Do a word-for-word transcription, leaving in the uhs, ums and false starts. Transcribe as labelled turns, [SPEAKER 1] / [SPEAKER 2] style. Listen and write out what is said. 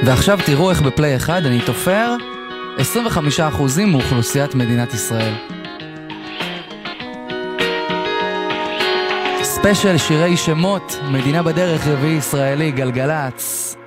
[SPEAKER 1] ועכשיו תראו איך בפליי אחד אני תופר עשרים וחמישה אחוז מאוכלוסיית מדינת ישראל. ספיישל שירי שמות, מדינה בדרך, רביעי ישראלי, גלגלץ.